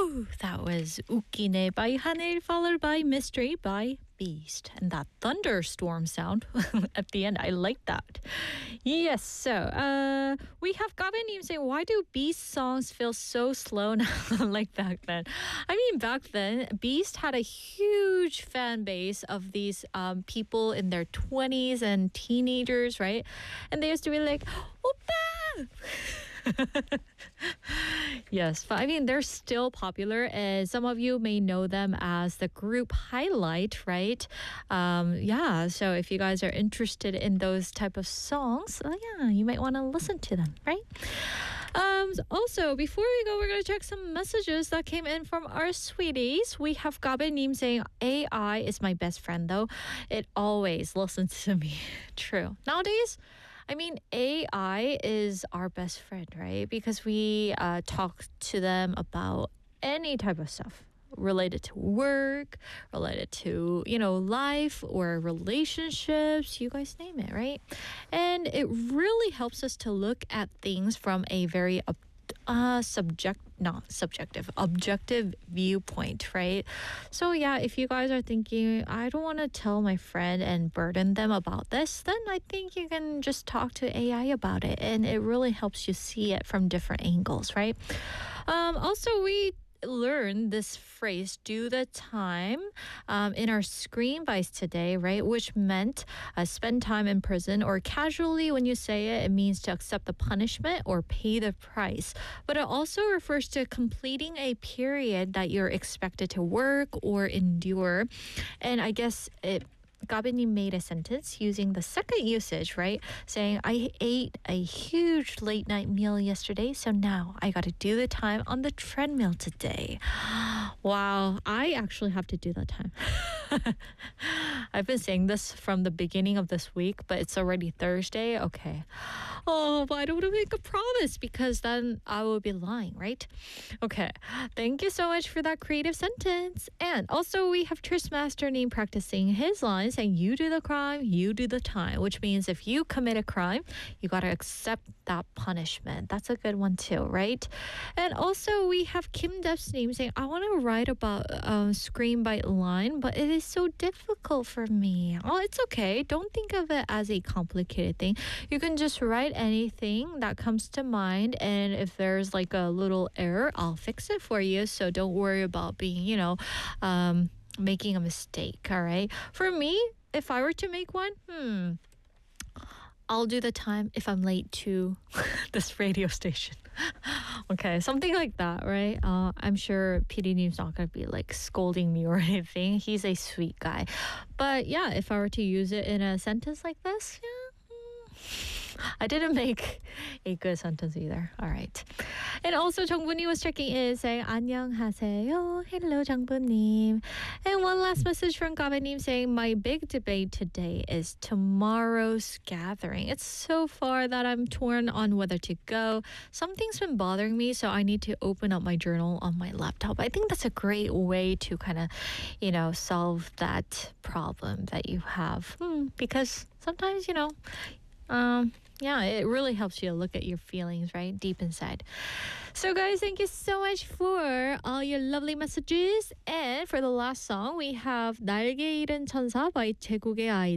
Whew, that was Ukine by 하늘 followed by Mystery by Beast. And that thunderstorm sound at the end, I like that. Yes, so we have Gabenim saying, why do Beast songs feel so slow now like back then? I mean, back then, Beast had a huge fan base of these people in their 20s and teenagers, right? And they used to be like, Oppa! Yes, but I mean, they're still popular, and some of you may know them as the group Highlight, right? Yeah, so if you guys are interested in those type of songs, yeah, you might want to listen to them, right? Also, before we go, we're going to check some messages that came in from our sweeties. We have Gabenim saying, AI is my best friend, though. It always listens to me. True. Nowadays, I mean, AI is our best friend, right? Because we talk to them about any type of stuff related to work, related to, life or relationships, you guys name it, right? And it really helps us to look at things from a very objective viewpoint, right? So yeah, if you guys are thinking, I don't want to tell my friend and burden them about this, then I think you can just talk to AI about it, and it really helps you see it from different angles, right? Also, we learn this phrase do the time in our screen bites today, right, which meant spend time in prison, or casually when you say it, it means to accept the punishment or pay the price. But it also refers to completing a period that you're expected to work or endure. And I guess Gabenim made a sentence using the second usage, right? Saying, I ate a huge late night meal yesterday, so now I got to do the time on the treadmill today. Wow, I actually have to do that time. I've been saying this from the beginning of this week, but it's already Thursday. Okay. Oh, but I don't want to make a promise because then I will be lying, right? Okay. Thank you so much for that creative sentence. And also, we have Tristmaster Name practicing his line saying, you do the crime, you do the time, which means if you commit a crime, you got to accept that punishment. That's a good one too, right? And also, we have Kim Dep's name saying, I want to write about Scream Bite line, but it is so difficult for me. Oh, it's okay. Don't think of it as a complicated thing. You can just write anything that comes to mind, and if there's like a little error, I'll fix it for you. So don't worry about being, making a mistake, all right? For me, if I were to make one, I'll do the time if I'm late to this radio station. Okay, something like that, right? I'm sure PD News not going to be like scolding me or anything. He's a sweet guy. But yeah, if I were to use it in a sentence like this, I didn't make a good sentence either. All right. And also, 정부님 was checking in saying, 안녕하세요. Hello, 정부님. And one last message from Gabenim saying, my big debate today is tomorrow's gathering. It's so far that I'm torn on whether to go. Something's been bothering me, so I need to open up my journal on my laptop. I think that's a great way to kind of, solve that problem that you have. Because sometimes, yeah, it really helps you look at your feelings, right? Deep inside. So guys, thank you so much for all your lovely messages. And for the last song, we have 날개 잃은 천사 by 제국의 아이.